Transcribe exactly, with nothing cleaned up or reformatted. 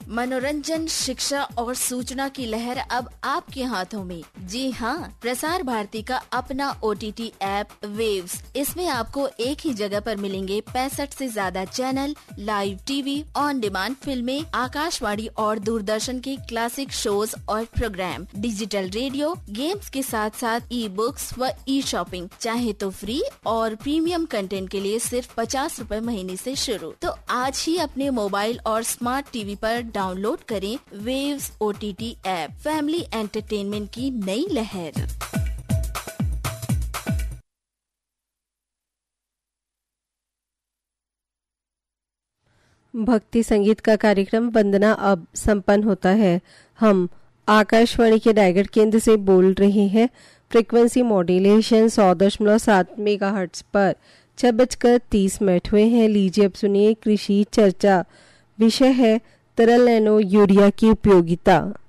मनोरंजन, शिक्षा और सूचना की लहर अब आपके हाथों में। जी हाँ, प्रसार भारती का अपना O T T app waves. इसमें आपको एक ही जगह पर मिलेंगे पैंसठ से ज्यादा channel, live TV, on demand फिल्में, आकाशवाणी और दूरदर्शन के क्लासिक शोज और प्रोग्राम, डिजिटल रेडियो, गेम्स के साथ साथ ई बुक्स व ई शॉपिंग। चाहे तो फ्री और प्रीमियम कंटेंट के लिए सिर्फ पचास रूपए महीने से शुरू। तो आज ही अपने मोबाइल और स्मार्ट टीवी पर डाउनलोड करें waves O T T app. Family entertainment की नई लहर। भक्ति संगीत का कार्यक्रम वंदना अब संपन्न होता है। हम आकाशवाणी के रायगढ़ केंद्र से बोल रहे हैं। फ्रीक्वेंसी मॉड्यूलेशन सौ दशमलव सात मेगा हर्ट्ज पर छह बजकर तीस मिनट हुए हैं। लीजिए अब सुनिए कृषि चर्चा। विषय है तरल नैनो यूरिया की उपयोगिता।